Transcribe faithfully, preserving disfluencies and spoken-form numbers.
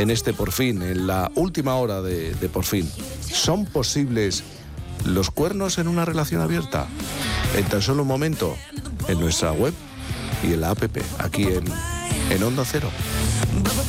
en este Por Fin, en la última hora de, de Por Fin. ¿Son posibles los cuernos en una relación abierta? En tan solo un momento, en nuestra web y en la app, aquí en, en Onda Cero.